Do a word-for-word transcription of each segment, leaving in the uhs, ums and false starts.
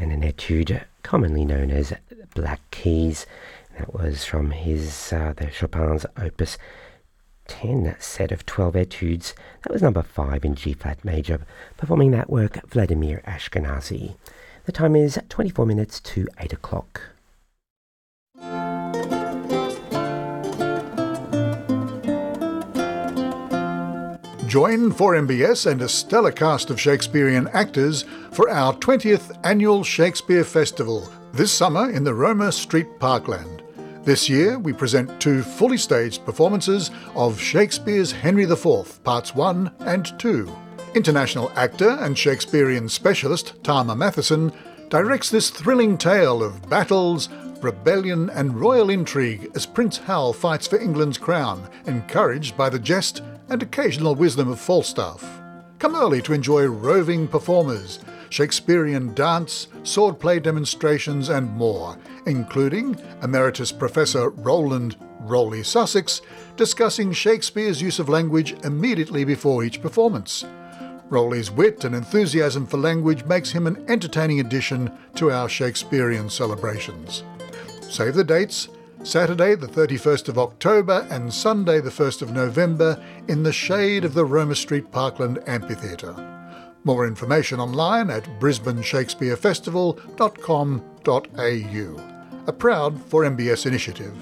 and an etude commonly known as Black Keys. That was from his uh, the Chopin's Opus ten set of twelve etudes. That was number five in G-flat major. Performing that work, Vladimir Ashkenazy. The time is twenty-four minutes to eight o'clock. Join four M B S and a stellar cast of Shakespearean actors for our twentieth Annual Shakespeare Festival this summer in the Roma Street Parkland. This year we present two fully staged performances of Shakespeare's Henry the Fourth, Parts one and two. International actor and Shakespearean specialist Tama Matheson directs this thrilling tale of battles, rebellion and royal intrigue as Prince Hal fights for England's crown, encouraged by the jest and occasional wisdom of Falstaff. Come early to enjoy roving performers, Shakespearean dance, swordplay demonstrations and more, including Emeritus Professor Roland Rowley Sussex discussing Shakespeare's use of language immediately before each performance. Rowley's wit and enthusiasm for language makes him an entertaining addition to our Shakespearean celebrations. Save the dates, Saturday the thirty-first of October and Sunday the first of November in the shade of the Roma Street Parkland Amphitheatre. More information online at brisbane shakespeare festival dot com dot a u. A proud four M B S initiative.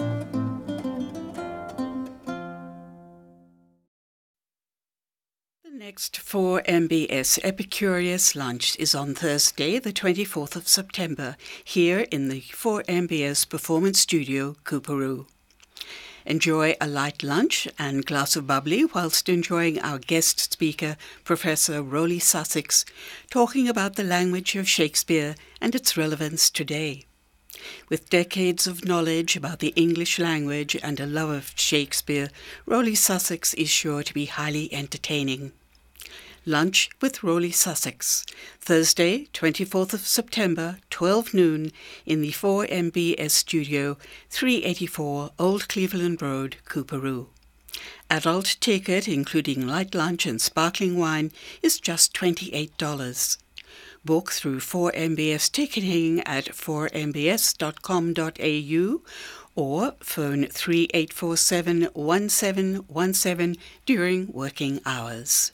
Next four M B S Epicurious Lunch is on Thursday, the twenty-fourth of September, here in the four M B S Performance Studio, Coorparoo. Enjoy a light lunch and glass of bubbly whilst enjoying our guest speaker, Professor Rowley Sussex, talking about the language of Shakespeare and its relevance today. With decades of knowledge about the English language and a love of Shakespeare, Rowley Sussex is sure to be highly entertaining. Lunch with Rowley Sussex, Thursday, twenty-fourth of September, twelve noon, in the four M B S Studio, three eighty-four Old Cleveland Road, Coorparoo. Adult ticket, including light lunch and sparkling wine, is just twenty-eight dollars. Book through four M B S ticketing at four m b s dot com dot a u or phone three eight four seven, one seven one seven during working hours.